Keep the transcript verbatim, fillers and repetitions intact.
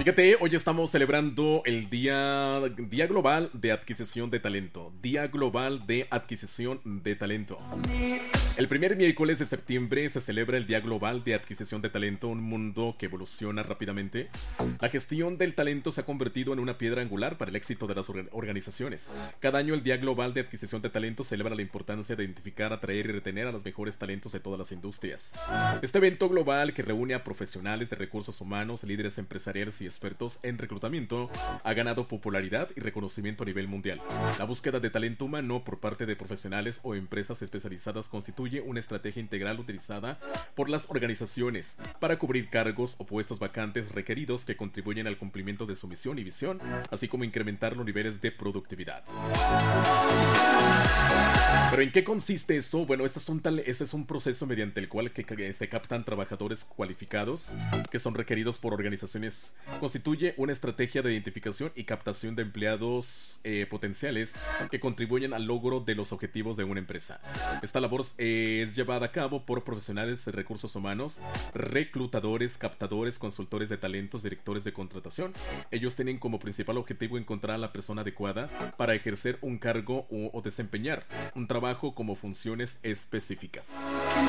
Fíjate, hoy estamos celebrando el Día, Día Global de Adquisición de Talento. Día Global de Adquisición de Talento. El primer miércoles de septiembre se celebra el Día Global de Adquisición de Talento, un mundo que evoluciona rápidamente. La gestión del talento se ha convertido en una piedra angular para el éxito de las organizaciones. Cada año el Día Global de Adquisición de Talento celebra la importancia de identificar, atraer y retener a los mejores talentos de todas las industrias. Este evento global, que reúne a profesionales de recursos humanos, líderes empresariales y expertos en reclutamiento, ha ganado popularidad y reconocimiento a nivel mundial. La búsqueda de talento humano por parte de profesionales o empresas especializadas constituye una estrategia integral utilizada por las organizaciones para cubrir cargos o puestos vacantes requeridos que contribuyen al cumplimiento de su misión y visión, así como incrementar los niveles de productividad. ¿Pero en qué consiste esto? Bueno, este es un, tal, este es un proceso mediante el cual que, que se captan trabajadores cualificados que son requeridos por organizaciones. Constituye una estrategia de identificación y captación de empleados eh, potenciales que contribuyen al logro de los objetivos de una empresa. Esta labor eh, es llevada a cabo por profesionales de recursos humanos, reclutadores, captadores, consultores de talentos, directores de contratación. Ellos tienen como principal objetivo encontrar a la persona adecuada para ejercer un cargo o, o desempeñar un trabajo como funciones específicas.